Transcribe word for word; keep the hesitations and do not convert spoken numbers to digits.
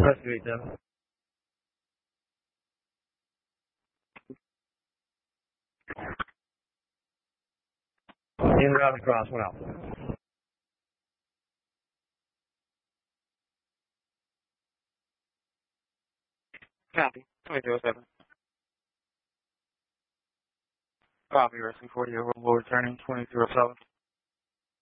Rescue eight seven. In route across, one out. Copy. twenty-two oh seven. Copy, rescue forty, overboard turning twenty-two oh seven.